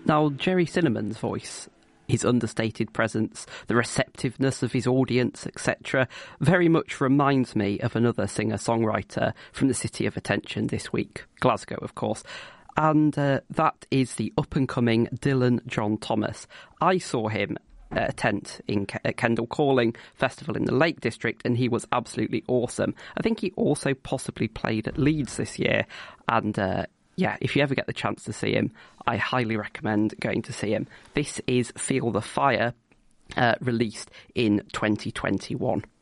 Now, Jerry Cinnamon's voice, his understated presence, the receptiveness of his audience, etc., very much reminds me of another singer-songwriter from the City of Attention this week, Glasgow, of course. And that is the up-and-coming Dylan John Thomas. I saw him at a tent at Kendal Calling Festival in the Lake District, and he was absolutely awesome. I think he also possibly played at Leeds this year, and if you ever get the chance to see him, I highly recommend going to see him. This is Feel the Fire, released in 2021.